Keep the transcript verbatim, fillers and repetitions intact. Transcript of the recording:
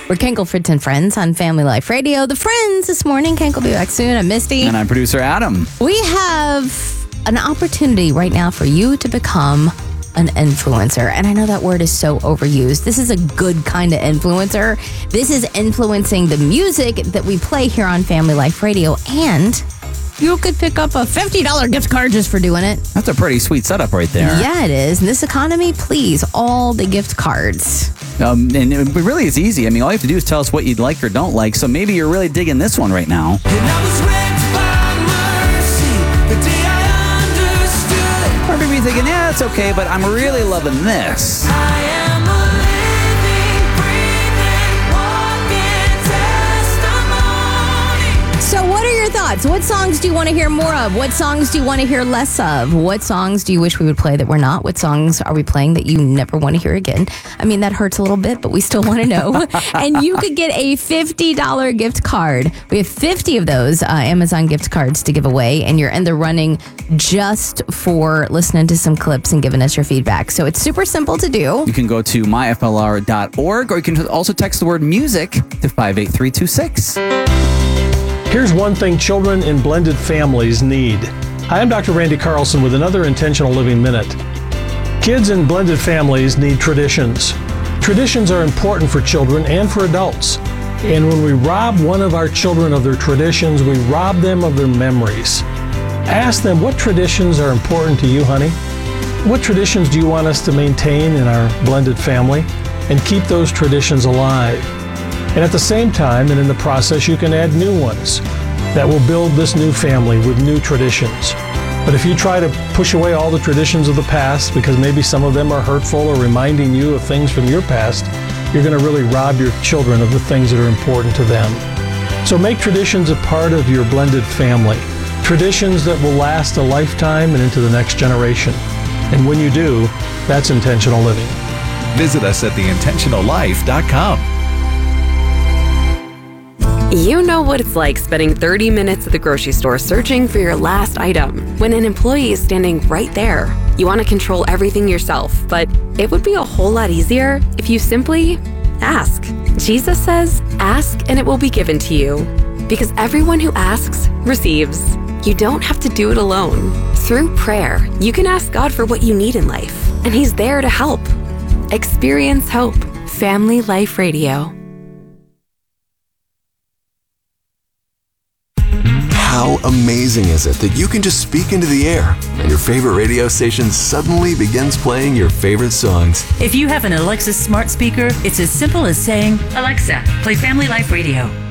We're Kenkel, Fritz, and Friends on Family Life Radio. The Friends this morning. Kenkel will be back soon. I'm Misty. And I'm producer Adam. We have an opportunity right now for you to become an influencer. And I know that word is so overused. This is a good kind of influencer. This is influencing the music that we play here on Family Life Radio. And you could pick up a fifty dollars gift card just for doing it. That's a pretty sweet setup right there. Yeah, it is. In this economy, please, all the gift cards. Um, and it really is easy. I mean, all you have to do is tell us what you'd like or don't like. So maybe you're really digging this one right now. Or maybe you're thinking, yeah, it's okay, but I'm really loving this. I am a living, breathing, walking testimony. So what are your thoughts? What songs do you want to hear more of? What songs do you want to hear less of? What songs do you wish we would play that we're not? What songs are we playing that you never want to hear again? I mean, that hurts a little bit, but we still want to know. And you could get a fifty dollars gift card. We have fifty of those uh, Amazon gift cards to give away, and you're in the running just for listening to some clips and giving us your feedback. So it's super simple to do. You can go to my F L R dot org, or you can also text the word music to five eight three two six. Here's one thing children in blended families need. Hi, I'm Doctor Randy Carlson with another Intentional Living Minute. Kids in blended families need traditions. Traditions are important for children and for adults. And when we rob one of our children of their traditions, we rob them of their memories. Ask them, what traditions are important to you, honey? What traditions do you want us to maintain in our blended family? And keep those traditions alive. And at the same time, and in the process, you can add new ones that will build this new family with new traditions. But if you try to push away all the traditions of the past, because maybe some of them are hurtful or reminding you of things from your past, you're going to really rob your children of the things that are important to them. So make traditions a part of your blended family. Traditions that will last a lifetime and into the next generation. And when you do, that's intentional living. Visit us at the intentional life dot com. You know what it's like spending thirty minutes at the grocery store searching for your last item when an employee is standing right there. You want to control everything yourself, but it would be a whole lot easier if you simply ask. Jesus says, ask and it will be given to you. Because everyone who asks receives. You don't have to do it alone. Through prayer, you can ask God for what you need in life, and He's there to help. Experience hope. Family Life Radio. How amazing is it that you can just speak into the air and your favorite radio station suddenly begins playing your favorite songs? If you have an Alexa smart speaker, it's as simple as saying, Alexa, play Family Life Radio.